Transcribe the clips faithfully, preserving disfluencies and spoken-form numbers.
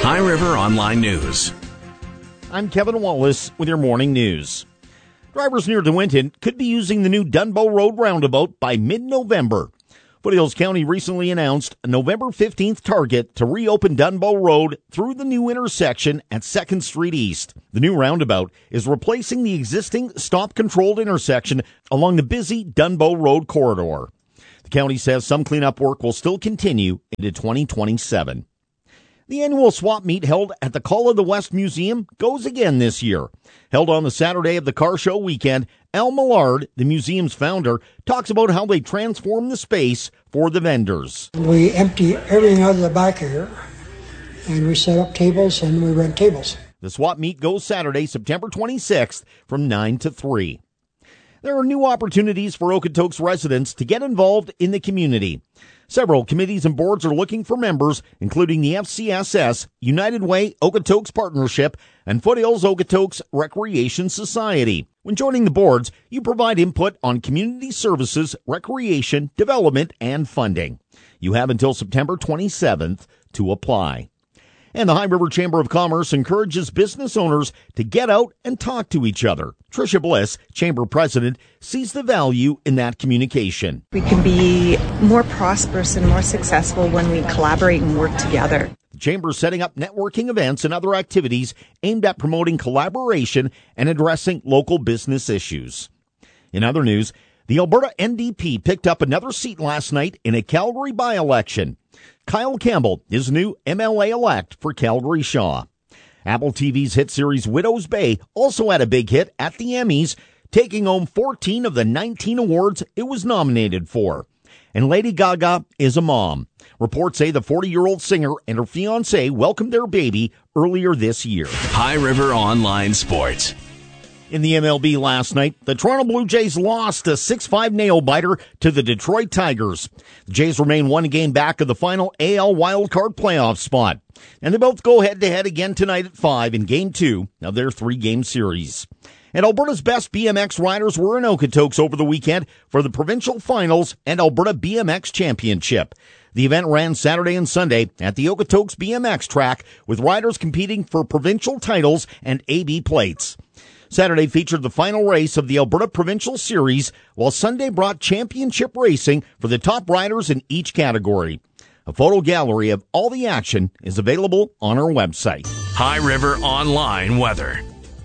High River Online News. I'm Kevin Wallace with your morning news. Drivers near DeWinton could be using the new Dunbow Road roundabout by mid-November. Foothills County recently announced a November fifteenth target to reopen Dunbow Road through the new intersection at second Street East. The new roundabout is replacing the existing stop-controlled intersection along the busy Dunbow Road corridor. The county says some cleanup work will still continue into twenty twenty-seven. The annual swap meet held at the Call of the West Museum goes again this year. Held on the Saturday of the car show weekend, Al Millard, the museum's founder, talks about how they transform the space for the vendors. We empty everything out of the back here, and we set up tables and we rent tables. The swap meet goes Saturday, September twenty-sixth from nine to three. There are new opportunities for Okotoks residents to get involved in the community. Several committees and boards are looking for members, including the F C S S, United Way Okotoks Partnership, and Foothills Okotoks Recreation Society. When joining the boards, you provide input on community services, recreation, development, and funding. You have until September twenty-seventh to apply. And the High River Chamber of Commerce encourages business owners to get out and talk to each other. Tricia Bliss, Chamber President, sees the value in that communication. We can be more prosperous and more successful when we collaborate and work together. The Chamber is setting up networking events and other activities aimed at promoting collaboration and addressing local business issues. In other news, the Alberta N D P picked up another seat last night in a Calgary by-election. Kyle Campbell is new M L A-elect for Calgary Shaw. Apple T V's hit series Widow's Bay also had a big hit at the Emmys, taking home fourteen of the nineteen awards it was nominated for. And Lady Gaga is a mom. Reports say the forty-year-old singer and her fiancé welcomed their baby earlier this year. High River Online Sports. In the M L B last night, the Toronto Blue Jays lost a six five nail-biter to the Detroit Tigers. The Jays remain one game back of the final A L wildcard playoff spot. And they both go head-to-head again tonight at five in Game two of their three-game series. And Alberta's best B M X riders were in Okotoks over the weekend for the provincial finals and Alberta B M X Championship. The event ran Saturday and Sunday at the Okotoks B M X track, with riders competing for provincial titles and A B plates. Saturday featured the final race of the Alberta Provincial Series, while Sunday brought championship racing for the top riders in each category. A photo gallery of all the action is available on our website. High River Online weather.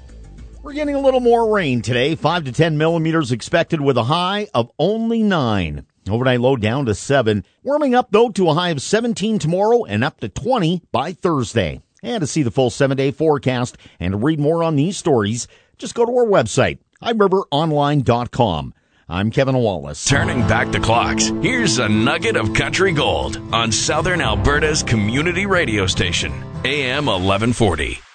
We're getting a little more rain today, five to ten millimeters expected with a high of only nine. Overnight low down to seven. Warming up, though, to a high of seventeen tomorrow and up to twenty by Thursday. And to see the full seven-day forecast and to read more on these stories, just go to our website, high river online dot com. I'm Kevin Wallace. Turning back the clocks, here's a nugget of country gold on Southern Alberta's community radio station, A M eleven forty.